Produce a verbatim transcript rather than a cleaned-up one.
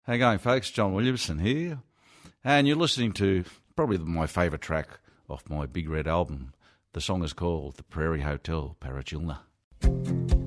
How you going, folks? John Williamson here, and you're listening to probably my favourite track off my Big Red album. The song is called The Prairie Hotel, Parachilna.